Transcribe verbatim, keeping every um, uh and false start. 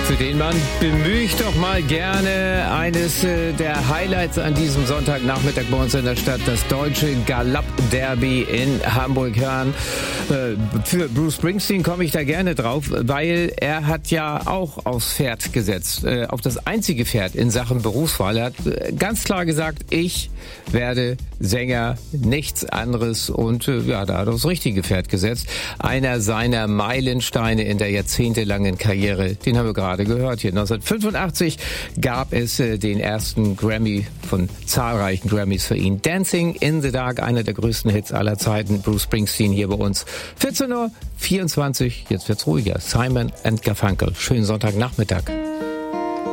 Für den Mann bemühe ich doch mal gerne eines äh, der Highlights an diesem Sonntagnachmittag bei uns in der Stadt, das deutsche Galopp-Derby in Hamburg-Hörn. Äh, für Bruce Springsteen komme ich da gerne drauf, weil er hat ja auch aufs Pferd gesetzt, äh, auf das einzige Pferd in Sachen Berufswahl. Er hat äh, ganz klar gesagt, ich werde Sänger, nichts anderes, und äh, ja, da hat er aufs richtige Pferd gesetzt. Einer seiner Meilensteine in der jahrzehntelangen Karriere, den haben wir gerade gehört hier. neunzehnhundertfünfundachtzig gab es äh, den ersten Grammy von zahlreichen Grammys für ihn. Dancing in the Dark, einer der größten Hits aller Zeiten. Bruce Springsteen hier bei uns. vierzehn Uhr vierundzwanzig, jetzt wird's ruhiger. Simon and Garfunkel. Schönen Sonntagnachmittag.